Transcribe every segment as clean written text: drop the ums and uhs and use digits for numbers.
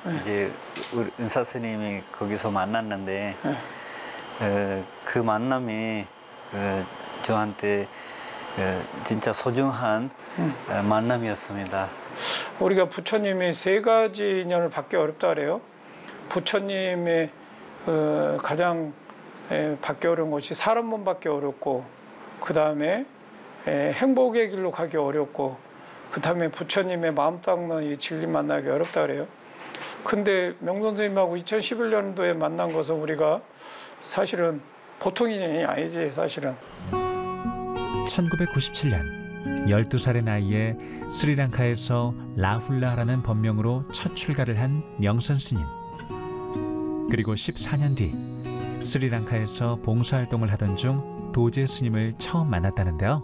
이제 우리 은사 스님이 거기서 만났는데 그 만남이 저한테 진짜 소중한 만남이었습니다. 우리가 부처님이 3가지 인연을 받기 어렵다 그래요. 부처님의 가장 받기 어려운 것이 사람 몸 받기 어렵고, 그 다음에 행복의 길로 가기 어렵고, 그 다음에 부처님의 마음 닦는 이 진리 만나기 어렵다 그래요. 근데 명선생님하고 2011년도에 만난 것은 우리가 사실은 보통 인연이 아니지, 사실은. 1997년 12살의 나이에 스리랑카에서 라훌라라는 법명으로 첫 출가를 한 명선 스님. 그리고 14년 뒤 스리랑카에서 봉사활동을 하던 중 도제 스님을 처음 만났다는데요.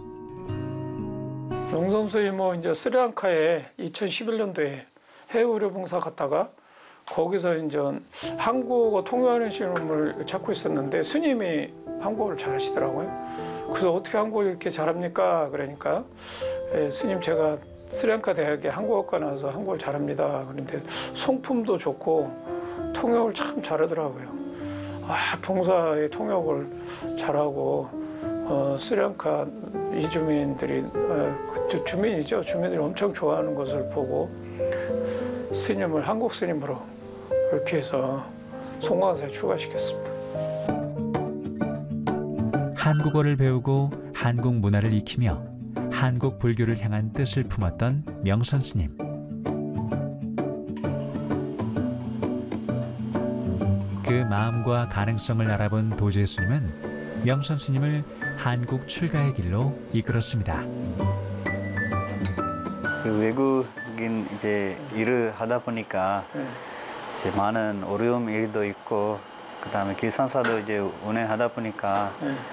명선 스님은 이제 스리랑카에 2011년도에 해외의료 봉사 갔다가 거기서 이제 한국어 통역하는 시험을 찾고 있었는데 스님이 한국어를 잘하시더라고요. 그래서 어떻게 한국어를 이렇게 잘합니까? 그러니까 스님 제가 스리랑카 대학에 한국어과 나와서 한국어를 잘합니다. 그런데 성품도 좋고 통역을 참 잘하더라고요. 봉사의 통역을 잘하고 스리랑카 이주민들이 주민이죠. 주민들이 엄청 좋아하는 것을 보고 스님을 한국 스님으로 그렇게 해서 송광사에 출가시켰습니다. 한국어를 배우고 한국 문화를 익히며 한국 불교를 향한 뜻을 품었던 명선 스님. 그 마음과 가능성을 알아본 도제 스님은 명선 스님을 한국 출가의 길로 이끌었습니다. 그 외국인 이제 일을 하다 보니까 이제 많은 어려움 일도 있고, 그다음에 길상사도 이제 운행하다 보니까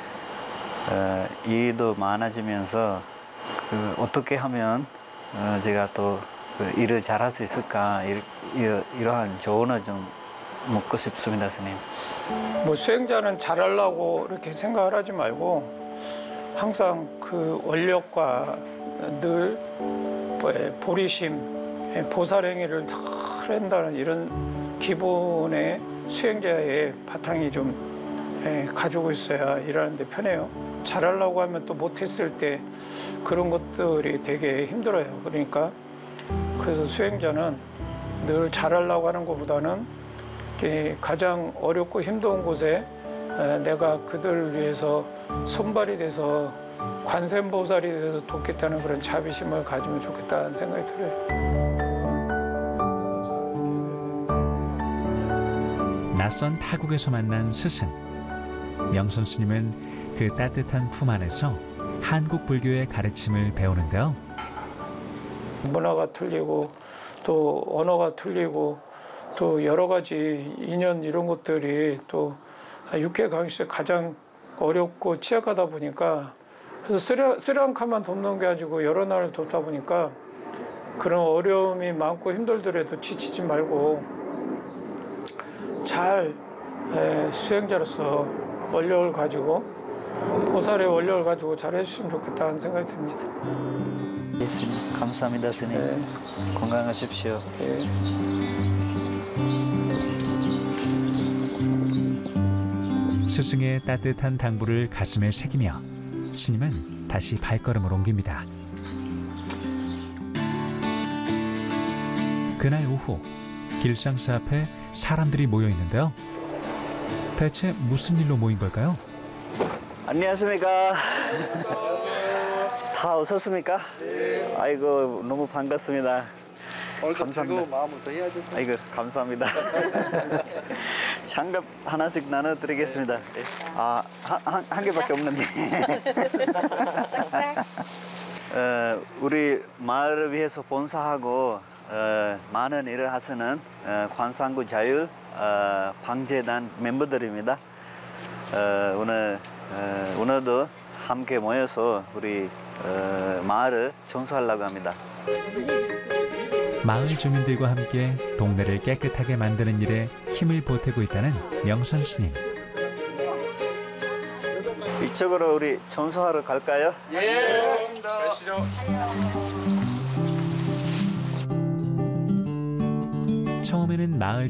일도 많아지면서 어떻게 하면 제가 또 일을 잘할 수 있을까, 이러한 조언을 좀 묻고 싶습니다, 스님. 뭐 수행자는 잘하려고 이렇게 생각을 하지 말고 항상 그 원력과 늘 보리심, 보살행위를 늘 한다는 이런 기본의 수행자의 바탕이 좀 가지고 있어야 일하는 데 편해요. 잘하려고 하면 또 못했을 때 그런 것들이 되게 힘들어요. 그러니까 그래서 수행자는 늘 잘하려고 하는 것보다는 가장 어렵고 힘든 곳에 내가 그들을 위해서 손발이 돼서 관세음보살이 돼서 돕겠다는 그런 자비심을 가지면 좋겠다는 생각이 들어요. 낯선 타국에서 만난 스승. 명선 스님은 그 따뜻한 품 안에서 한국 불교의 가르침을 배우는데요. 문화가 틀리고 또 언어가 틀리고 또 여러 가지 인연 이런 것들이 또 육해 강의실에 가장 어렵고 취약하다 보니까, 그래서 스리랑카만 돕는 게 아니고 여러 나라를 돕다 보니까 그런 어려움이 많고 힘들더라도 지치지 말고 잘 수행자로서 원력을 가지고 보살의 원력을 가지고 잘 해주시면 좋겠다는 생각이 듭니다. 예, 스님. 감사합니다, 스님. 네. 건강하십시오. 예. 스승의 따뜻한 당부를 가슴에 새기며 스님은 다시 발걸음을 옮깁니다. 그날 오후 길상사 앞에 사람들이 모여 있는데요. 대체 무슨 일로 모인 걸까요? 안녕하십니까? 다 오셨습니까? 네. 아이고, 너무 반갑습니다. 감사합니다. 마음부터 해야죠. 아이고, 감사합니다. 장갑 하나씩 나눠드리겠습니다. 한 개밖에 없는데. 우리 마을을 위해서 봉사하고 많은 일을 하시는 관상구 자율 방재단 멤버들입니다. 오늘도 함께 모여서 우리 마을을 청소하려고 합니다. 마을 주민들과 함께 동네를 깨끗하게 만드는 일에 힘을 보태고 있다는 명선 스님. 이쪽으로 우리 청소하러 갈까요? 예, 가시죠. 처음에는 마을